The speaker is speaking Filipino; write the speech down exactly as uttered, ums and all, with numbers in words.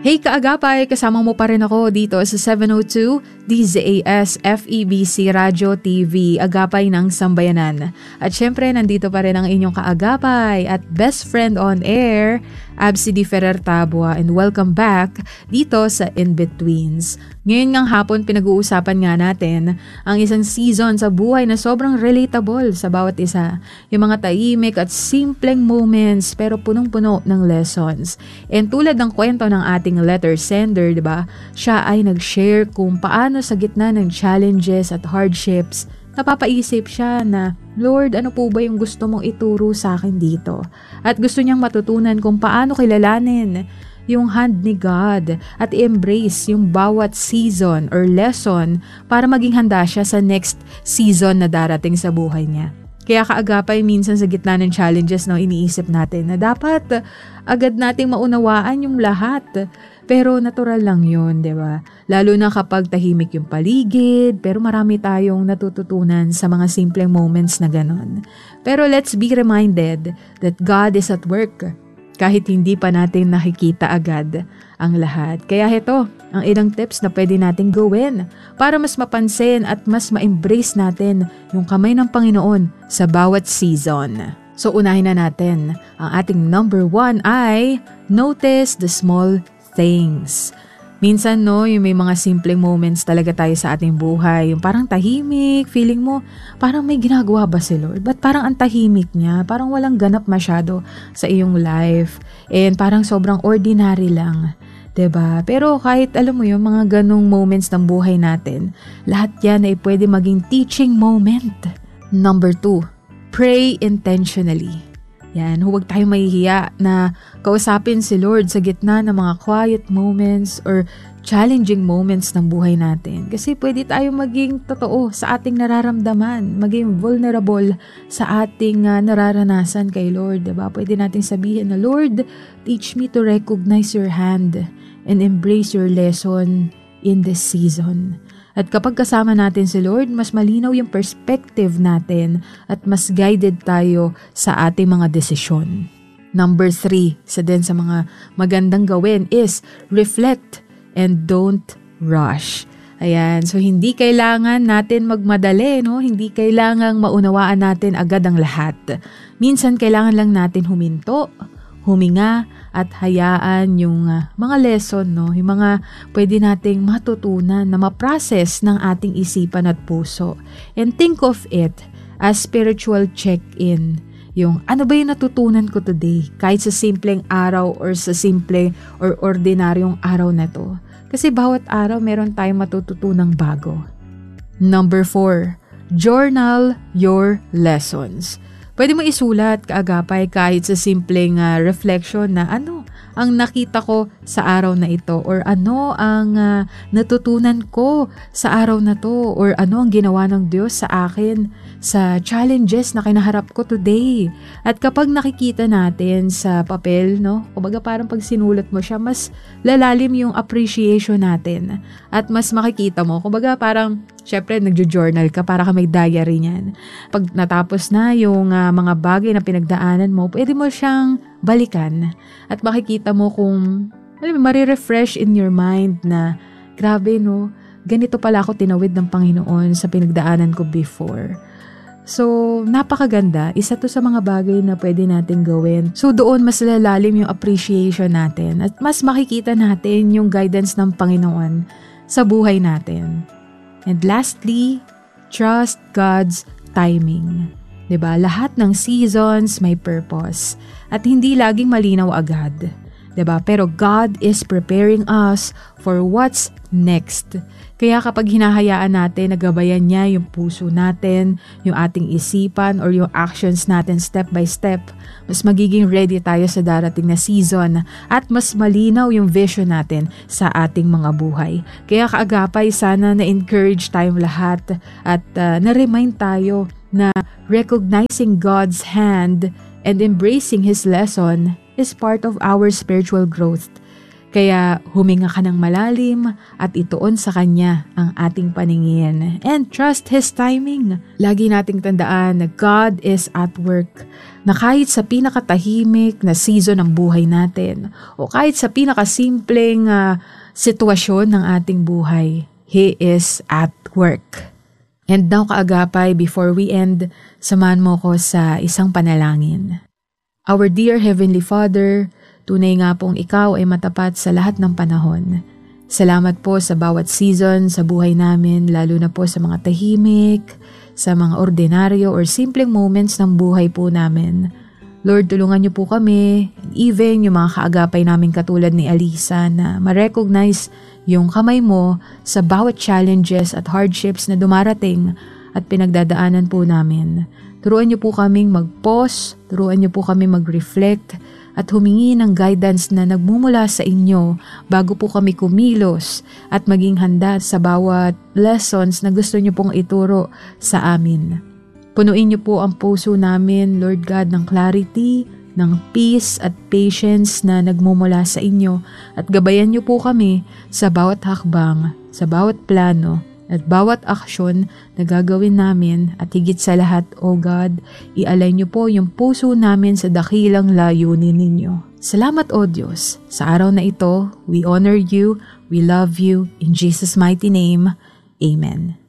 Hey kaagapay, kasama mo pa rin ako dito sa seven oh two D Z A S F E B C Radio T V, Agapay ng Sambayanan. At syempre, nandito pa rin ang inyong kaagapay at best friend on air, Absi Di Ferrer Tabua, and welcome back dito sa In-Betweens. Ngayon ngang hapon, pinag-uusapan nga natin ang isang season sa buhay na sobrang relatable sa bawat isa. Yung mga tahimik at simpleng moments pero punong-puno ng lessons. And tulad ng kwento ng ating letter sender, di ba? Siya ay nag-share kung paano sa gitna ng challenges at hardships, napapaisip siya na, Lord, ano po ba yung gusto mong ituro sa akin dito? At gusto niyang matutunan kung paano kilalanin yung hand ni God at i-embrace yung bawat season or lesson para maging handa siya sa next season na darating sa buhay niya. Kaya kaagapay minsan sa gitna ng challenges no, iniisip natin na dapat agad nating maunawaan yung lahat. Pero natural lang yun, di ba? Lalo na kapag tahimik yung paligid, pero marami tayong natututunan sa mga simpleng moments na ganon. Pero let's be reminded that God is at work kahit hindi pa natin nakikita agad ang lahat. Kaya ito, ang ilang tips na pwede nating gawin para mas mapansin at mas ma-embrace natin yung kamay ng Panginoon sa bawat season. So unahin na natin. Ang ating number one ay notice the small things. Minsan no, yung may mga simpleng moments talaga tayo sa ating buhay. Yung parang tahimik, feeling mo, parang may ginagawa ba si Lord? Ba't parang ang tahimik niya? Parang walang ganap masyado sa iyong life. And parang sobrang ordinary lang. Diba? Pero kahit alam mo yung mga ganong moments ng buhay natin, lahat yan ay pwede maging teaching moment. Number two, pray intentionally. Yan, huwag tayong mahihiya na kausapin si Lord sa gitna ng mga quiet moments or challenging moments ng buhay natin. Kasi pwede tayo maging totoo sa ating nararamdaman, maging vulnerable sa ating uh, nararanasan kay Lord. Diba? Pwede natin sabihin na, Lord, teach me to recognize your hand and embrace your lesson in this season. At kapag kasama natin si Lord, mas malinaw yung perspective natin at mas guided tayo sa ating mga desisyon. Number three, isa din sa mga magandang gawin is reflect and don't rush. Ayan, so hindi kailangan natin magmadali, no? Hindi kailangang maunawaan natin agad ang lahat. Minsan kailangan lang natin huminto, huminga, at hayaan yung uh, mga lesson, no? Yung mga pwede nating matutunan na ma-process ng ating isipan at puso. And think of it as spiritual check-in. Yung ano ba yung natutunan ko today? Kahit sa simpleng araw or sa simple or ordinaryong araw na to. Kasi bawat araw meron tayong matututunang bago. Number four, journal your lessons. Pwede mo isulat kaagapay kahit sa simpleng uh, reflection na ano ang nakita ko sa araw na ito or ano ang uh, natutunan ko sa araw na to or ano ang ginawa ng Diyos sa akin sa challenges na kinaharap ko today. At kapag nakikita natin sa papel, no, kumbaga parang pag sinulat mo siya, mas lalalim yung appreciation natin at mas makikita mo. Kumbaga parang syempre, nagjo-journal ka para ka may diary niyan. Pag natapos na yung uh, mga bagay na pinagdaanan mo, pwede mo siyang balikan at makikita mo kung alam mo, marirefresh in your mind na grabe no, ganito pala ako tinawid ng Panginoon sa pinagdaanan ko before. So, napakaganda. Isa to sa mga bagay na pwede natin gawin. So, doon mas lalalim yung appreciation natin at mas makikita natin yung guidance ng Panginoon sa buhay natin. And lastly, trust God's timing. Diba? Lahat ng seasons may purpose at hindi laging malinaw agad. Diba? Pero God is preparing us for what's next. Kaya kapag hinahayaan natin, nagabayan niya yung puso natin, yung ating isipan or yung actions natin step by step, mas magiging ready tayo sa darating na season at mas malinaw yung vision natin sa ating mga buhay. Kaya kaagapay, sana na-encourage tayong lahat at uh, na-remind tayo na recognizing God's hand and embracing His lesson is part of our spiritual growth. Kaya huminga ka ng malalim at ituon sa Kanya ang ating paningin. And trust His timing. Lagi nating tandaan na God is at work. Na kahit sa pinakatahimik na season ng buhay natin o kahit sa pinakasimpleng uh, sitwasyon ng ating buhay, He is at work. And now kaagapay, before we end, samahan mo ko sa isang panalangin. Our dear Heavenly Father, tunay nga pong ikaw ay matapat sa lahat ng panahon. Salamat po sa bawat season sa buhay namin, lalo na po sa mga tahimik, sa mga ordinaryo or simpleng moments ng buhay po namin. Lord, tulungan niyo po kami, even yung mga kaagapay namin katulad ni Alisa, na ma-recognize yung kamay mo sa bawat challenges at hardships na dumarating at pinagdadaanan po namin. Turuan niyo po kaming mag-pause, turuan niyo po kami mag-reflect at humingi ng guidance na nagmumula sa inyo bago po kami kumilos at maging handa sa bawat lessons na gusto niyo pong ituro sa amin. Punuin niyo po ang puso namin, Lord God, ng clarity, ng peace at patience na nagmumula sa inyo at gabayan niyo po kami sa bawat hakbang, sa bawat plano, at bawat aksyon na gagawin namin at higit sa lahat, O God, i-align niyo po yung puso namin sa dakilang layunin ninyo. Salamat, O Diyos. Sa araw na ito, we honor you, we love you, in Jesus' mighty name, Amen.